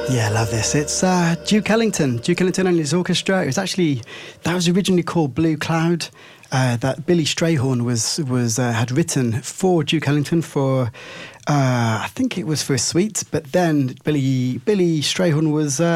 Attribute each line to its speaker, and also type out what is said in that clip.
Speaker 1: Yeah, I love this. It's Duke Ellington and his orchestra. It was actually, that was originally called Blue Cloud. That Billy Strayhorn had written for Duke Ellington for, I think it was for a suite, but then Billy Strayhorn was